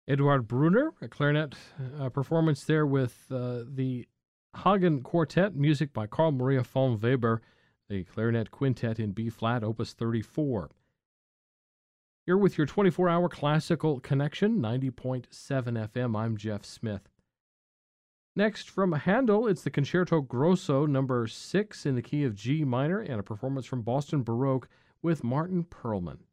Eduard Brunner, a clarinet performance there with the Hagen Quartet, music by Carl Maria von Weber, the clarinet quintet in B flat, opus 34. You're with your 24-hour classical connection, 90.7 FM. I'm Jeff Smith. Next, from Handel, it's the Concerto Grosso, number 6 in the key of G minor, and a performance from Boston Baroque with Martin Perlman.